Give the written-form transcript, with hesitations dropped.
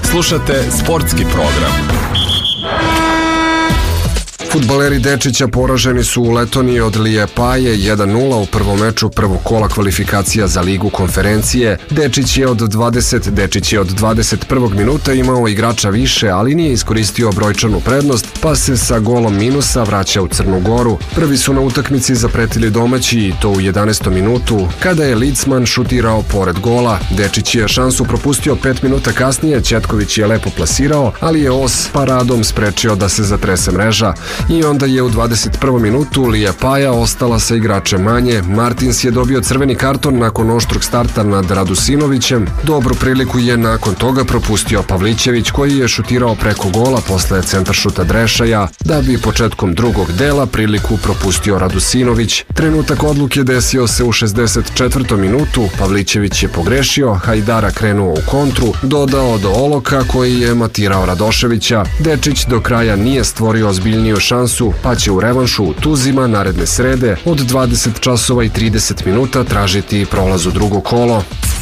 Slušate sportski program. Fudbaleri Dečića poraženi su u Letoniji od Lijepaje 1-0 u prvom meču prvog kola kvalifikacija za Ligu konferencije. Dečić je od 21. minuta imao igrača više, ali nije iskoristio brojčanu prednost, pa se sa golom minusa vraća u Crnu Goru. Prvi su na utakmici zapretili domaći i to u 11. minutu, kada je Lidsman šutirao pored gola. Dečić je šansu propustio 5 minuta kasnije, Ćetković je lepo plasirao, ali je Os paradom sprečio da se zatrese mreža. I onda je u 21. minutu Lijepaja ostala sa igračem manje. Martins je dobio crveni karton nakon oštrog starta nad Radusinovićem. Dobru priliku je nakon toga propustio Pavlićević, koji je šutirao preko gola posle centaršuta Drešaja, da bi početkom drugog dela priliku propustio Radusinović. Trenutak odluke desio se u 64. minutu. Pavlićević je pogrešio, Hajdara krenuo u kontru, dodao do Oloka koji je matirao Radoševića. Dečić do kraja nije stvorio ozbiljniju šansu, pa će u revanšu u Tuzima naredne srede od 20 časova i 30 minuta tražiti prolaz u drugo kolo.